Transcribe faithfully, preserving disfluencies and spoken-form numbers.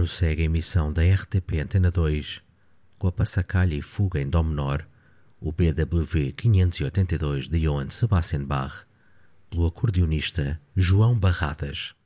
ano segue a emissão da R T P Antena dois, com a Passacaglia e Fuga em Dó menor, o B W V quinhentos e oitenta e dois de Johann Sebastian Bach, pelo acordeonista João Barradas.